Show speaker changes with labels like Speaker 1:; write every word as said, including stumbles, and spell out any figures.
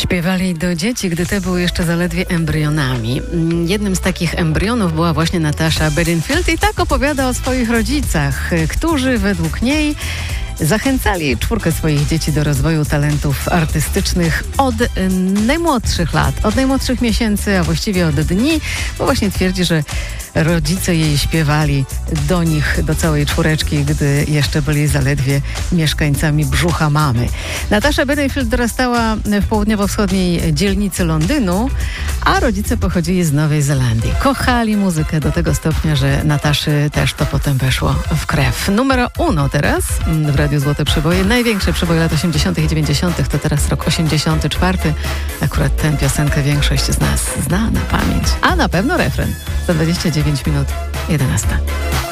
Speaker 1: Śpiewali do dzieci, gdy te były jeszcze zaledwie embrionami. Jednym z takich embrionów była właśnie Natasha Bedingfield i tak opowiada o swoich rodzicach, którzy według niej zachęcali czwórkę swoich dzieci do rozwoju talentów artystycznych od najmłodszych lat, od najmłodszych miesięcy, a właściwie od dni, bo właśnie twierdzi, że rodzice jej śpiewali do nich, do całej czwóreczki, gdy jeszcze byli zaledwie mieszkańcami brzucha mamy. Natasha Bedingfield dorastała w południowo-wschodniej dzielnicy Londynu, a rodzice pochodzili z Nowej Zelandii. Kochali muzykę do tego stopnia, że Nataszy też to potem weszło w krew. Numer uno teraz w Radiu Złote Przeboje. Największe przeboje lat osiemdziesiątych i dziewięćdziesiątych to teraz rok osiemdziesiąty czwarty. Akurat tę piosenkę większość z nas zna na pamięć. A na pewno refren. sto dwadzieścia dziewięć minut jedenasta.